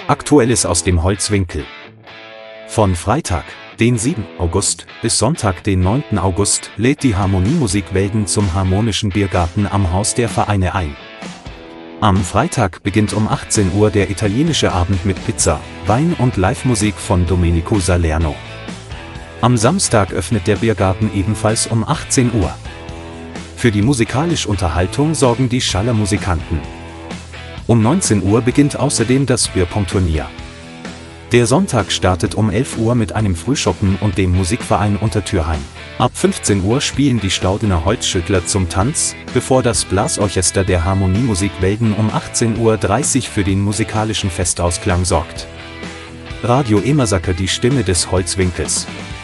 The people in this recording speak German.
Aktuelles aus dem Holzwinkel. Von Freitag, den 7. August, bis Sonntag, den 9. August, lädt die Harmoniemusik Welden zum Harmonischen Biergarten am Haus der Vereine ein. Am Freitag beginnt um 18 Uhr der italienische Abend mit Pizza, Wein und Live-Musik von Domenico Salerno. Am Samstag öffnet der Biergarten ebenfalls um 18 Uhr. Für die musikalische Unterhaltung sorgen die Schallermusikanten. Um 19 Uhr beginnt außerdem das Bierpong-Turnier. Der Sonntag startet um 11 Uhr mit einem Frühschoppen und dem Musikverein Untertürheim. Ab 15 Uhr spielen die Staudener Holzschüttler zum Tanz, bevor das Blasorchester der Harmoniemusik Welden um 18:30 Uhr für den musikalischen Festausklang sorgt. Radio Emersacker, die Stimme des Holzwinkels.